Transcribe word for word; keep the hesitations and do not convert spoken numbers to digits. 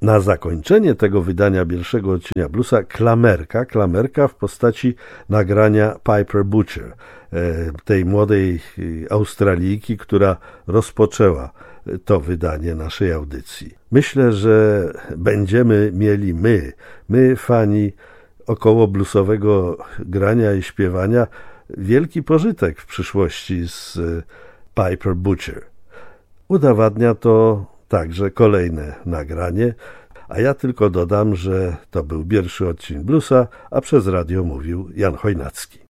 Na zakończenie tego wydania pierwszego odcinka bluesa klamerka, klamerka w postaci nagrania Piper Butcher, tej młodej Australijki, która rozpoczęła to wydanie naszej audycji. Myślę, że będziemy mieli my, my fani około bluesowego grania i śpiewania, wielki pożytek w przyszłości z Piper Butcher. Udowadnia to także kolejne nagranie, a ja tylko dodam, że to był pierwszy odcinek bluesa, a przez radio mówił Jan Chojnacki.